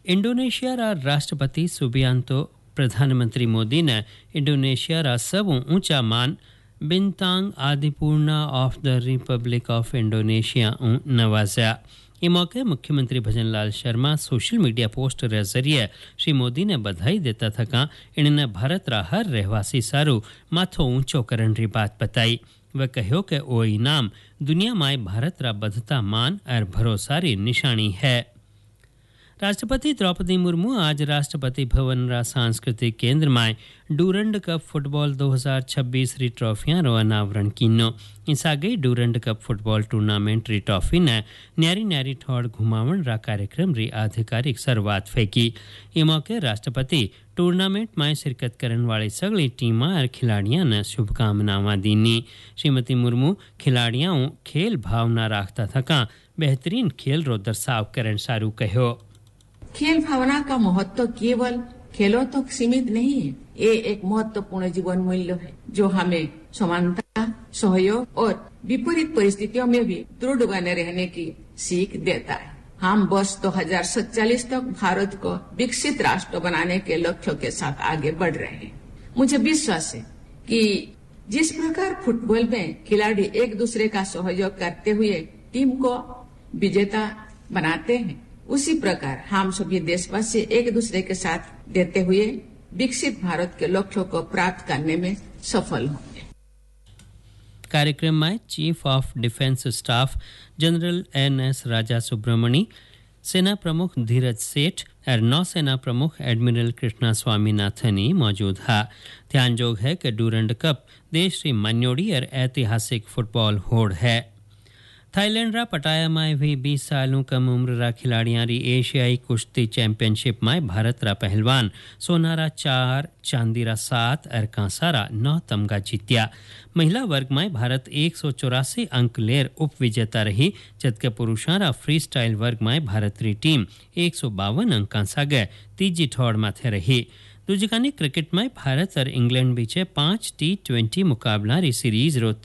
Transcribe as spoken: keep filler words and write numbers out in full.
Indonesia रा राष्ट्रपति Subianto प्रधानमंत्री मोदी ने इंडोनेशिया रा सब ऊंचा मान बिंतांग आदिपूर्णा of the Republic of Indonesia नवाजा। इस मौके मुख्यमंत्री Bhajanlal Sharma social media post के जरिए श्री मोदी ने बधाई देता था का इन्होंने भारत रा हर रहवासी सारू माथो ऊंचो करन री बात बताई। वह कहो कि ओ इनाम दुनिया में भारत रा बढ़ता मान और भरोसा री निशानी है। राष्ट्रपति द्रौपदी मुर्मू आज राष्ट्रपति भवन रा सांस्कृतिक केंद्र में डूरंड कप फुटबॉल दो हज़ार छब्बीस री ट्रॉफियां रो अनावरण किनो। इस आगे डूरंड कप फुटबॉल टूर्नामेंट री ट्रॉफी ने न्यारी न्यारी ठोड़ घुमावण रा कार्यक्रम री आधिकारिक शुरुआत फेंकी। इस मौके राष्ट्रपति टूर्नामेंट में शिरकत करने वाली सगली टीमां और खिलाड़ियों ने शुभकामनाएं दीनी। श्रीमती मुर्मू खिलाड़ियों खेल भावना रखता था का बेहतरीन खेल रो दर्शाव करन सारू कहो। खेल भावना का महत्व केवल खेलों तक तो सीमित नहीं है, ये एक महत्वपूर्ण जीवन मूल्य है जो हमें समानता, सहयोग और विपरीत परिस्थितियों में भी दृढ़ बने रहने की सीख देता है। हम वर्ष दो हज़ार सैंतालीस तक भारत को विकसित राष्ट्र बनाने के लक्ष्य के साथ आगे बढ़ रहे हैं। मुझे विश्वास है कि जिस प्रकार फुटबॉल में खिलाड़ी एक दूसरे का सहयोग करते हुए टीम को विजेता बनाते हैं, उसी प्रकार हम सभी देशवासी एक दूसरे के साथ देते हुए विकसित भारत के लक्ष्यों को प्राप्त करने में सफल होंगे। कार्यक्रम में chief of defence staff general N S राजा सुब्रमणी, सेना प्रमुख धीरज सेठ और नौसेना प्रमुख एडमिरल कृष्णा स्वामीनाथन मौजूद है। ध्यानजोग है कि डूरंड कप देश की मन्योड़ी और ऐतिहासिक फुटबॉल होड़ है। थाईलैंड रा पटाया में भी बीस सालों कम उम्र रा खिलाड़ियां री एशियाई कुश्ती चैंपियनशिप में भारत रा पहलवान सोनारा चार, चांदीरा सात और कांसारा नौ तमगा जीतिया। महिला वर्ग में भारत एक सौ चौरासी अंक लेर उप विजेता रही, जबकि पुरुषों रा फ्री स्टाइल वर्ग में भारत री टीम एक सौ बावन अंक सागे तीजी ठोड़ माथे रही। दूजकानी क्रिकेट में भारत और इंग्लैंड बीचे पांच टी ट्वेंटी मुकाबला री सीरीज रो